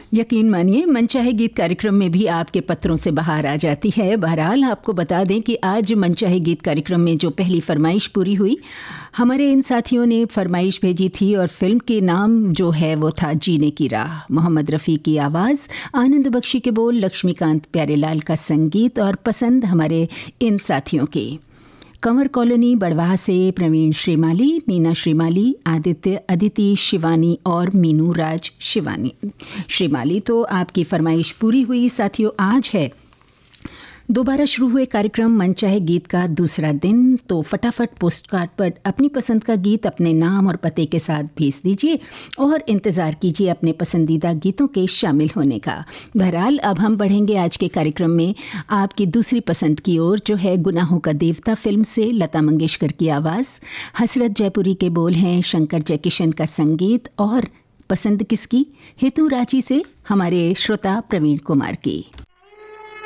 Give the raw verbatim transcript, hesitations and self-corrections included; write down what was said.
यकीन मानिए मनचाहे गीत कार्यक्रम में भी आपके पत्रों से बहार आ जाती है। बहरहाल आपको बता दें कि आज मनचाहे गीत कार्यक्रम में जो पहली फरमाइश पूरी हुई, हमारे इन साथियों ने फरमाइश भेजी थी और फिल्म के नाम जो है वो था जीने की राह। मोहम्मद रफ़ी की आवाज़, आनंद बख्शी के बोल, लक्ष्मीकांत प्यारेलाल का संगीत और पसंद हमारे इन साथियों के। कंवर कॉलोनी बड़वाह से प्रवीण श्रीमाली, मीना श्रीमाली, आदित्य अदिति शिवानी और मीनू राज शिवानी श्रीमाली। तो आपकी फरमाइश पूरी हुई साथियों। आज है दोबारा शुरू हुए कार्यक्रम मनचाहे गीत का दूसरा दिन। तो फटाफट पोस्ट कार्ड पर अपनी पसंद का गीत अपने नाम और पते के साथ भेज दीजिए और इंतज़ार कीजिए अपने पसंदीदा गीतों के शामिल होने का। बहरहाल अब हम बढ़ेंगे आज के कार्यक्रम में आपकी दूसरी पसंद की ओर, जो है गुनाहों का देवता फिल्म से लता मंगेशकर की आवाज़, हसरत जयपुरी के बोल हैं, शंकर जयकिशन का संगीत और पसंद किसकी, हेतु रांची से हमारे श्रोता प्रवीण कुमार की।